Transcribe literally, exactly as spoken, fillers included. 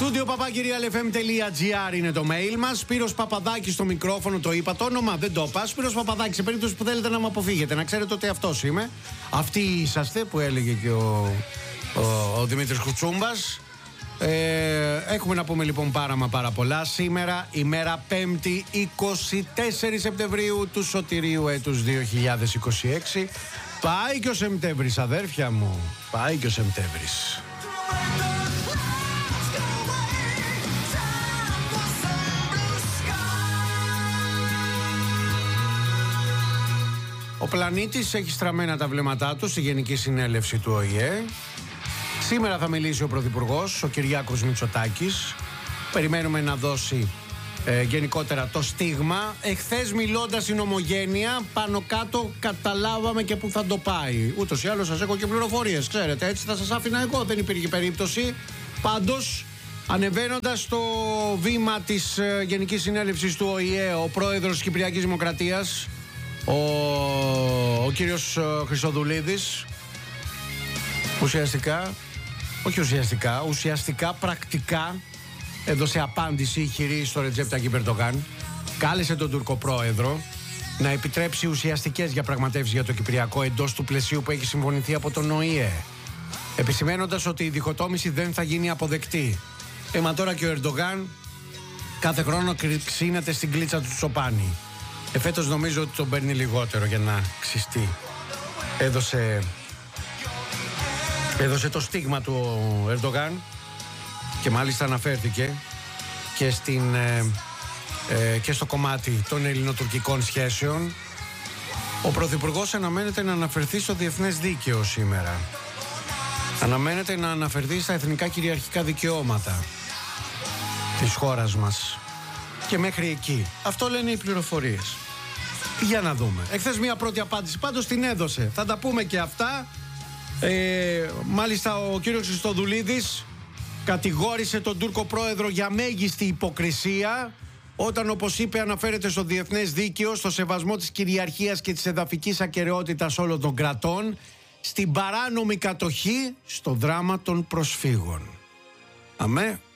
Στούντιο παπάκυριαλεφm.gr είναι το mail μας. Σπύρος Παπαδάκης στο μικρόφωνο, το είπα το όνομα, δεν το είπα. Σπύρος Παπαδάκης, σε περίπτωση που θέλετε να με αποφύγετε, να ξέρετε ότι αυτός είμαι. Αυτοί είσαστε, που έλεγε και ο, ο, ο Δημήτρης Κουτσούμπας. Ε, έχουμε να πούμε λοιπόν πάρα μα πάρα πολλά. Σήμερα ημέρα Πέμπτη, είκοσι τέσσερις Σεπτεμβρίου του Σωτηρίου έτους δύο χιλιάδες είκοσι έξι. Πάει και ο Σεπτέμβρης, αδέρφια μου. Πάει και ο Σεπτέμβρης. Ο πλανήτης έχει στραμμένα τα βλέμματά του στη Γενική Συνέλευση του Ο Η Ε. Σήμερα θα μιλήσει ο Πρωθυπουργός, ο Κυριάκος Μητσοτάκης. Περιμένουμε να δώσει ε, γενικότερα το στίγμα. Εχθές μιλώντας στην Ομογένεια, πάνω κάτω καταλάβαμε και που θα το πάει. Ούτως ή άλλως σας έχω και πληροφορίες, ξέρετε, έτσι θα σας άφηνα εγώ, δεν υπήρχε περίπτωση. Πάντως, ανεβαίνοντας στο βήμα της ε, Γενικής Συνέλευσης του Ο Η Ε, ο πρόεδρος της Κυπριακής Δημοκρατίας, ο, ο κύριος Χριστοδουλίδης, ουσιαστικά, όχι ουσιαστικά, ουσιαστικά πρακτικά έδωσε απάντηση ηχηρή στο Ρετζέπ Ταγιπ Ερντογάν. Κάλεσε τον Τούρκο πρόεδρο να επιτρέψει ουσιαστικές διαπραγματεύσεις για το Κυπριακό εντός του πλαισίου που έχει συμφωνηθεί από τον Ο Η Ε, επισημένοντας ότι η διχοτόμηση δεν θα γίνει αποδεκτή. Έμα τώρα και ο Ερντογάν κάθε χρόνο ξύνεται στην κλίτσα του Τσοπάνη. Εφέτος νομίζω ότι τον παίρνει λιγότερο για να ξυστεί. Έδωσε, έδωσε το στίγμα του ο Ερντογάν και μάλιστα αναφέρθηκε και, στην, ε, ε, και στο κομμάτι των ελληνοτουρκικών σχέσεων. Ο Πρωθυπουργός αναμένεται να αναφερθεί στο διεθνές δίκαιο σήμερα. Αναμένεται να αναφερθεί στα εθνικά κυριαρχικά δικαιώματα της χώρας μας. Και μέχρι εκεί. Αυτό λένε οι πληροφορίες. Για να δούμε. Εχθές μια πρώτη απάντηση πάντως την έδωσε. Θα τα πούμε και αυτά. Ε, μάλιστα ο κύριος Χριστοδουλίδης κατηγόρησε τον Τούρκο πρόεδρο για μέγιστη υποκρισία όταν, όπως είπε, αναφέρεται στο διεθνές δίκαιο, στο σεβασμό της κυριαρχίας και της εδαφικής ακεραιότητας όλων των κρατών, στην παράνομη κατοχή, στο δράμα των προσφύγων. Αμέ.